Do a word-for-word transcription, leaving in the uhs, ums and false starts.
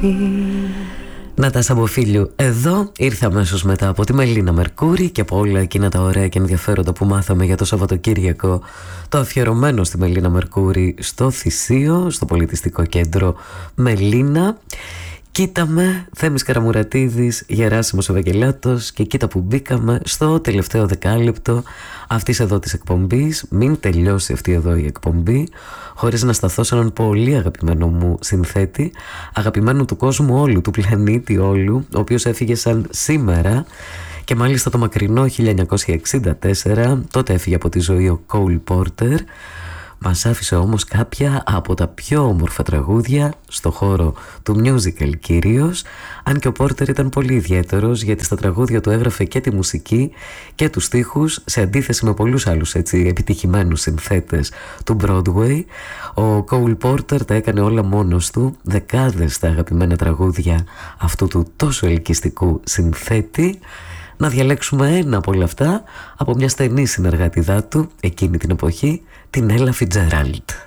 Νατάσα Μποφίλιου εδώ. Ήρθα αμέσως μετά από τη Μελίνα Μερκούρη και από όλα εκείνα τα ωραία και ενδιαφέροντα που μάθαμε για το Σαββατοκύριακο, το αφιερωμένο στη Μελίνα Μερκούρη στο Θησίο, στο πολιτιστικό κέντρο Μελίνα. Κοίτα με, Θέμης Καραμουρατίδης, Γεράσιμος Ευαγγελάτος, και κοίτα που μπήκαμε στο τελευταίο δεκάλεπτο αυτής εδώ της εκπομπής. Μην τελειώσει αυτή εδώ η εκπομπή χωρίς να σταθώ σε έναν πολύ αγαπημένο μου συνθέτη, αγαπημένο του κόσμου όλου, του πλανήτη όλου, ο οποίος έφυγε σαν σήμερα και μάλιστα το μακρινό χίλια εννιακόσια εξήντα τέσσερα. Τότε έφυγε από τη ζωή ο Cole Porter. Μας άφησε όμως κάποια από τα πιο όμορφα τραγούδια στο χώρο του musical κυρίως, αν και ο Πόρτερ ήταν πολύ ιδιαίτερος, γιατί στα τραγούδια του έγραφε και τη μουσική και τους στίχους, σε αντίθεση με πολλούς άλλους έτσι επιτυχημένους συνθέτες του Broadway. Ο Cole Porter τα έκανε όλα μόνος του, δεκάδες τα αγαπημένα τραγούδια αυτού του τόσο ελκυστικού συνθέτη. Να διαλέξουμε ένα από όλα αυτά από μια στενή συνεργάτιδά του εκείνη την εποχή, την Ella Fitzgerald.